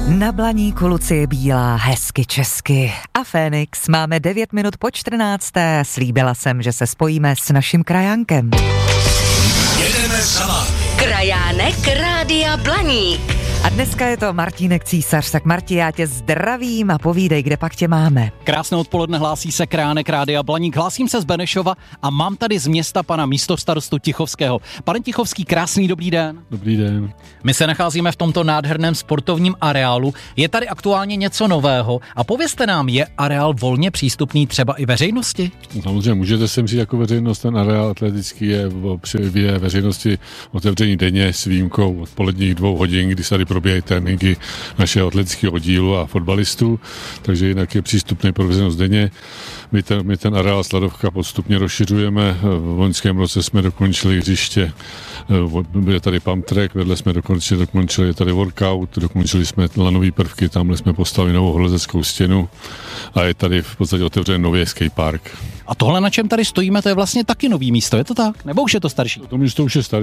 Na Blaníku Lucie Bílá, hezky česky. A Fénix, máme 9 minut po 14. Slíbila jsem, že se spojíme s naším krajánkem. Jedeme za vámi. Krajánek Rádia Blaník. A dneska je to Martínek Císař, tak Marti, já tě zdravím a povídej, kde pak tě máme. Krásné odpoledne, hlásí se Krajánek Rádia Blaník. Hlásím se z Benešova a mám tady z města pana místostarostu Tichovského. Pane Tichovský, krásný dobrý den. Dobrý den. My se nacházíme v tomto nádherném sportovním areálu. Je tady aktuálně něco nového a povězte nám, je areál volně přístupný třeba i veřejnosti? Samozřejmě můžete sem přijít jako veřejnost, ten areál atletický je veřejnosti otevřený denně s výjimkou odpoledních 2 hodin, kdy se tady probíhají tréninky našeho atletického oddílu a fotbalistů, takže jinak je přístupný pro veřejnost denně. My ten areál Sladovka postupně rozšiřujeme. V loňském roce jsme dokončili hřiště, byl tady pump track, vedle jsme dokončili tady workout, dokončili jsme lanové prvky, tamhle jsme postavili novou holezeckou stěnu a je tady v podstatě otevřen nový skate park. A tohle, na čem tady stojíme, to je vlastně taky nový místo, je to tak? Nebo už je to starší? To místo už je starší.